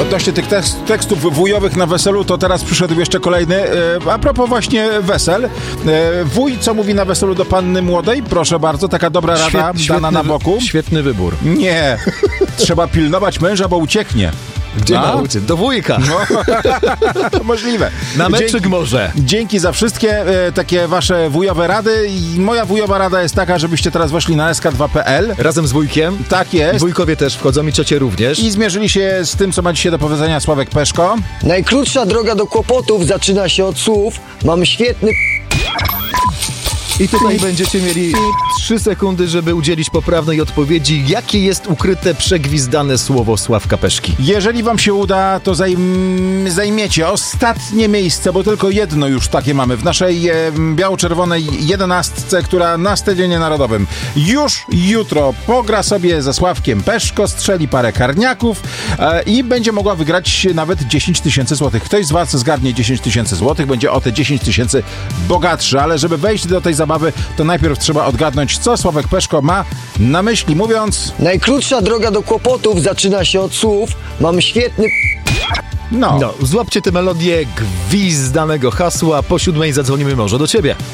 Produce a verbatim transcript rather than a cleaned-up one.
odnośnie tych tekst, tekstów wujowych na weselu, to teraz przyszedł jeszcze kolejny. E, a propos właśnie wesel. E, wuj, co mówi na weselu do panny młodej? Proszę bardzo, taka dobra rada Świet, dana świetny, na boku. Świetny wybór. Nie, trzeba pilnować męża, bo ucieknie. Gdzie A? na uciec? Do wujka. No, możliwe. Na meczyk Dzięki, może. dzięki za wszystkie e, takie wasze wujowe rady. I moja wujowa rada jest taka, żebyście teraz weszli na es ka dwa kropka pe el. Razem z wujkiem. Tak jest. Wujkowie też wchodzą i ciocie również. I zmierzyli się z tym, co ma dzisiaj do powiedzenia Sławek Peszko. Najkrótsza droga do kłopotów zaczyna się od słów. Mam świetny... I tutaj będziecie mieli trzy sekundy, żeby udzielić poprawnej odpowiedzi. Jakie jest ukryte, przegwizdane słowo Sławka Peszki? Jeżeli wam się uda, to zajm, zajmiecie ostatnie miejsce, bo tylko jedno już takie mamy w naszej e, biało-czerwonej jedenastce, która na Stadionie Narodowym już jutro pogra sobie ze Sławkiem Peszko, strzeli parę karniaków e, i będzie mogła wygrać nawet dziesięć tysięcy złotych. Ktoś z was zgarnie dziesięć tysięcy złotych, będzie o te dziesięć tysięcy bogatszy, ale żeby wejść do tej zabawy, to najpierw trzeba odgadnąć, co Sławek Peszko ma na myśli, mówiąc... Najkrótsza droga do kłopotów zaczyna się od słów. Mam świetny... No. No, złapcie tę melodię gwizdanego hasła. Po siódmej zadzwonimy może do ciebie.